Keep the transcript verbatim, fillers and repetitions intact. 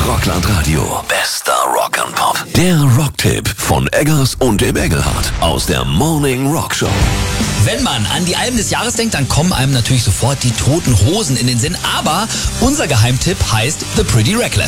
Rockland Radio. Bester Rock and Pop. Der Rocktipp von Eggers und dem Engelhardt aus der Morning Rock Show. Wenn man an die Alben des Jahres denkt, dann kommen einem natürlich sofort die Toten Hosen in den Sinn. Aber unser Geheimtipp heißt The Pretty Reckless.